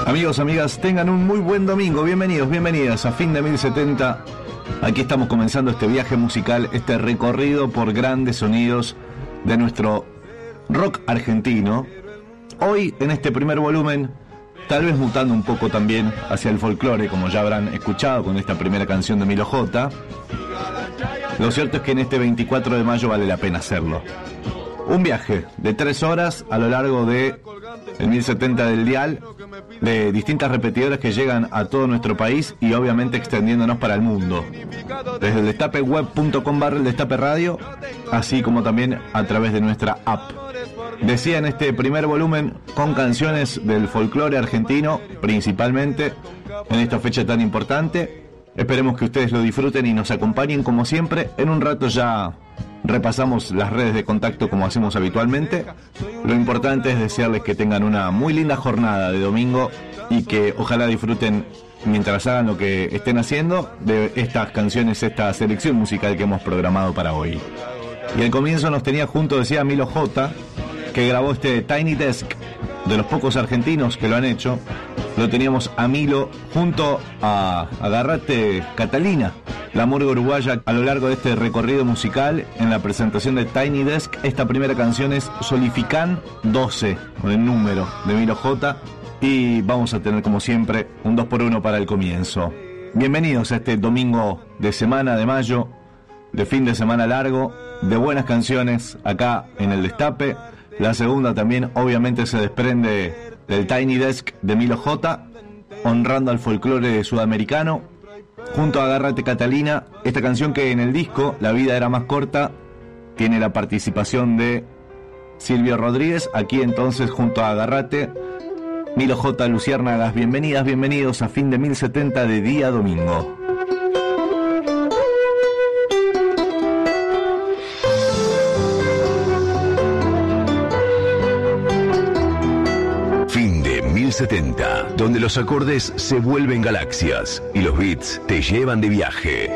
Amigos, amigas, tengan un muy buen domingo. Bienvenidos, bienvenidas a Fin de 1070. Aquí estamos comenzando este viaje musical, este recorrido por grandes sonidos de nuestro rock argentino. Hoy, en este primer volumen, tal vez mutando un poco también hacia el folclore, como ya habrán escuchado con esta primera canción de Milo J. Lo cierto es que en este 24 de mayo vale la pena hacerlo. Un viaje de 3 horas a lo largo de el 1070 del dial, de distintas repetidoras que llegan a todo nuestro país y obviamente extendiéndonos para el mundo. Desde el destapeweb.com/ el Destape Radio, así como también a través de nuestra app. Decía en este primer volumen con canciones del folclore argentino, principalmente en esta fecha tan importante. Esperemos que ustedes lo disfruten y nos acompañen como siempre. En un rato ya repasamos las redes de contacto como hacemos habitualmente. Lo importante es desearles que tengan una muy linda jornada de domingo y que ojalá disfruten mientras hagan lo que estén haciendo de estas canciones, esta selección musical que hemos programado para hoy. Y al comienzo nos tenía junto, decía Milo J, que grabó este Tiny Desk, de los pocos argentinos que lo han hecho. Lo teníamos a Milo junto a Agarrate Catalina, la murga uruguaya, a lo largo de este recorrido musical en la presentación de Tiny Desk. Esta primera canción es Solifican 12, con el número de Milo J. Y vamos a tener como siempre un 2x1 para el comienzo. Bienvenidos a este domingo de semana de mayo, de fin de semana largo, de buenas canciones acá en el Destape. La segunda también obviamente se desprende del Tiny Desk de Milo J, honrando al folclore sudamericano, junto a Agárrate Catalina, esta canción que en el disco La vida era más corta tiene la participación de Silvio Rodríguez. Aquí entonces junto a Agárrate, Milo J, Luciérnagas. Bienvenidas, bienvenidos a Fin de 1070 de día domingo. Fin de 1070, donde los acordes se vuelven galaxias y los beats te llevan de viaje.